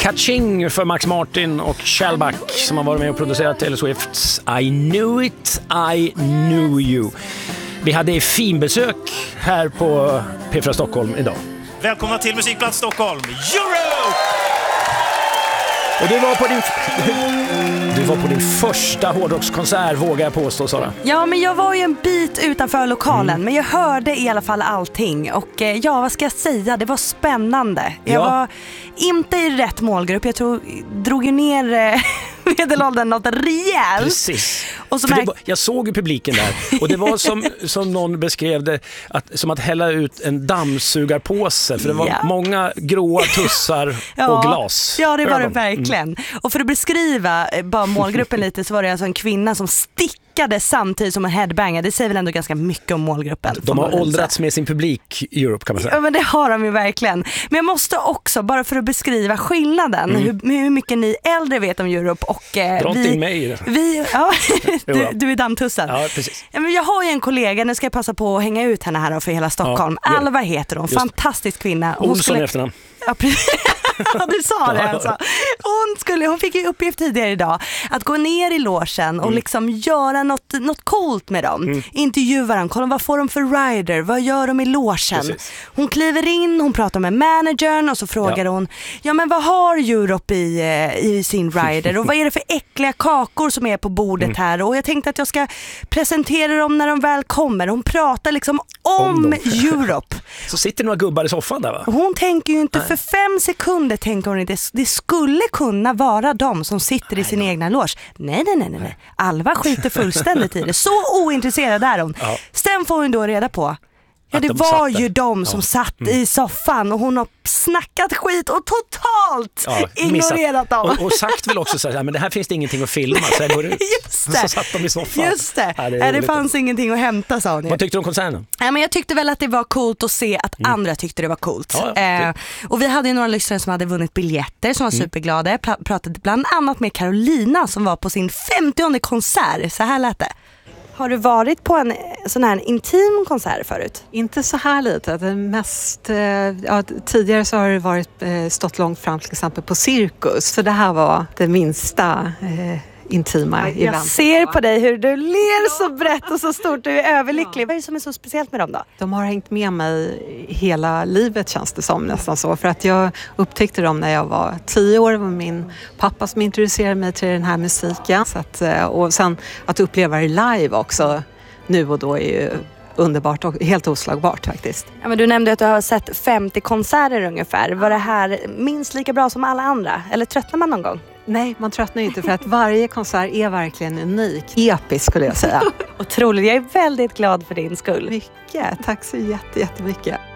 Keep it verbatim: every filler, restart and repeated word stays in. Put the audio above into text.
Kaching för Max Martin och Shellback som har varit med och producerat Taylor Swifts I Knew It, I Knew You. Vi hade finbesök här på P fyra Stockholm idag. Välkomna till Musikplats Stockholm, Europe! Och du var på din du var på din första hårdrockskonsert, vågar jag påstå, Sara. Ja, men jag var ju en bit utanför lokalen, mm. men jag hörde i alla fall allting. Och ja, vad ska jag säga? Det var spännande. Jag ja. var inte i rätt målgrupp. Jag tror, drog ju ner medelåldern något rejält. Precis. Och så För märk- det, jag såg ju publiken där. Och det var som, som någon beskrev det, att, som att hälla ut en dammsugarpåse. För det var ja. många gråa tussar ja. och glas. Ja, det var det Ögon. verkligen. Mm. Och för att beskriva bara målgruppen lite, så var det alltså en kvinna som stickade samtidigt som en headbanger. Det säger väl ändå ganska mycket om målgruppen. De har åldrats med sin publik i Europe, kan man säga. Ja, men det har de ju verkligen. Men jag måste också, bara för att beskriva skillnaden, mm. hur, hur mycket ni äldre vet om Europe och eh, Dra vi, in mig i det. vi ja, du, du är dammtussen. Ja, precis. Ja, men jag har ju en kollega, nu ska jag passa på att hänga ut henne här för hela Stockholm. Ja, Alva heter hon, fantastisk kvinna. Hon Olsson skulle... efternamn. Ja, precis. Ja, du sa det alltså. Hon, skulle, hon fick ju uppgift tidigare idag att gå ner i logen och mm. liksom göra något, något coolt med dem. Mm. Intervjua dem, kolla vad får de för rider, vad gör de i logen. Precis. Hon kliver in, hon pratar med managern och så frågar ja. hon, ja men vad har Europe i, i sin rider och vad är det för äckliga kakor som är på bordet mm. här, och jag tänkte att jag ska presentera dem när de väl kommer. Hon pratar liksom om, om Europe. Så sitter några gubbar i soffan där, va? Hon tänker ju inte Nej. för fem sekunder tänker hon inte, det skulle kunna vara de som sitter i sin Nej, egna loge. Nej, nej, nej, nej, nej. Alva skiter fullständigt i det. Så ointresserad är hon. Ja. Sen får hon då reda på, ja, det de var ju de som ja. satt mm. i soffan, och hon har snackat skit och totalt ja, ignorerat dem. Och, och sagt väl också så här, men det här finns det ingenting att filma, så jag går ut. Just det. Så satt de i soffan. Just det. Ja, det, det fanns ingenting att hämta, sa hon. Vad tyckte du om konserten? Ja, men jag tyckte väl att det var coolt att se att mm. andra tyckte det var coolt. Ja, ja, eh, och vi hade ju några lyssnare som hade vunnit biljetter som var mm. superglada. Jag pr- pratade bland annat med Carolina som var på sin femtionde konsert. Så här lät det. Har du varit på en sån här intim konsert förut? Inte så här lite. Det mest, ja, tidigare så har det varit, stått långt fram till exempel på cirkus. Så det här var det minsta eh, intima jag event. Jag ser på dig hur du ler så brett och så stort. Du är överlycklig. Vad är det som är så speciellt med dem då? De har hängt med mig hela livet, känns det som nästan så. För att jag upptäckte dem när jag var tio år. Det var min pappa som introducerade mig till den här musiken. Så att, och sen att uppleva det live också nu och då är ju underbart och helt oslagbart faktiskt. Ja, men du nämnde att du har sett femtio konserter ungefär. Var det här minst lika bra som alla andra? Eller tröttnar man någon gång? Nej, man tröttnar inte, för att varje konsert är verkligen unik. Episk skulle jag säga. Otroligt, jag är väldigt glad för din skull. Mycket, tack så jätte, jättemycket.